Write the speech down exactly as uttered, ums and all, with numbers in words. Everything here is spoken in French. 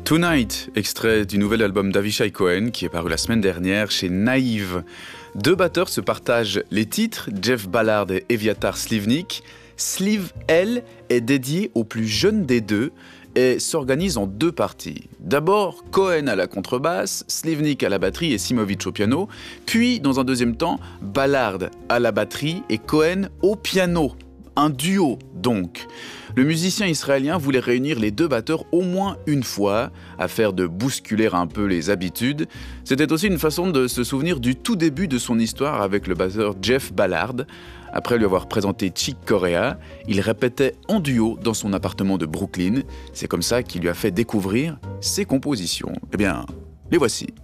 Tonight, extrait du nouvel album d'Avishai Cohen qui est paru la semaine dernière chez Naïve. Deux batteurs se partagent les titres, Jeff Ballard et Eviatar Slivnik. Sliv, elle, est dédiée au plus jeune des deux et s'organise en deux parties. D'abord, Cohen à la contrebasse, Slivnik à la batterie et Simovic au piano. Puis, dans un deuxième temps, Ballard à la batterie et Cohen au piano. Un duo, donc. Le musicien israélien voulait réunir les deux batteurs au moins une fois, afin de bousculer un peu les habitudes. C'était aussi une façon de se souvenir du tout début de son histoire avec le batteur Jeff Ballard. Après lui avoir présenté Chick Corea, il répétait en duo dans son appartement de Brooklyn. C'est comme ça qu'il lui a fait découvrir ses compositions. Eh bien, les voici.